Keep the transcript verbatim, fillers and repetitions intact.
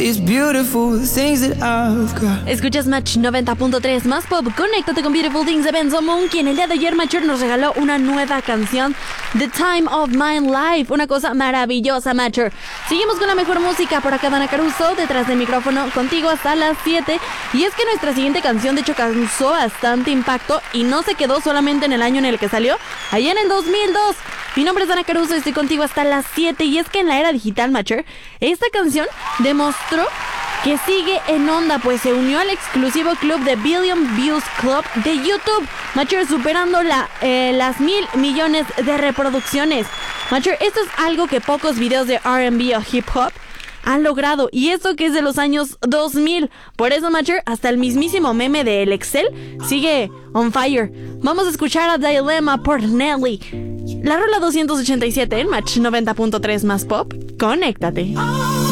these beautiful things that I've got. Escuchas Match noventa punto tres más pop. Conéctate con Beautiful Things de Benzo Moon, quien el día de ayer, Matcher, nos regaló una nueva canción, The Time of My Life. Una cosa maravillosa, Matcher. Seguimos con la mejor música por acá, Dana Caruso, detrás del micrófono, contigo hasta las siete. Y es que nuestra siguiente canción, de hecho, causó bastante impacto y no se quedó solamente en el año en el que salió, allá en el dos mil dos. Mi nombre es Dana Caruso y estoy contigo hasta las siete. Y es que en la era digital, Matcher, esta canción demostró que sigue en onda, pues se unió al exclusivo club de Billion Views Club de YouTube, Matcher, superando la, eh, las mil millones de reproducciones. Matcher, esto es algo que pocos videos de R and B o hip hop han logrado, y esto que es de los años dos mil. Por eso, Matcher, hasta el mismísimo meme de El Excel sigue on fire. Vamos a escuchar a Dilemma por Nelly. La rola doscientos ochenta y siete en Match noventa punto tres más pop. Conéctate.